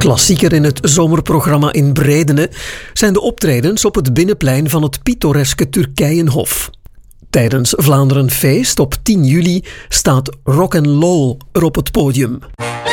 Klassieker in het zomerprogramma in Breidene zijn de optredens op het binnenplein van het pittoreske Turkijenhof. Tijdens Vlaanderen Feest op 10 juli staat Rock 'n' Loll er op het podium.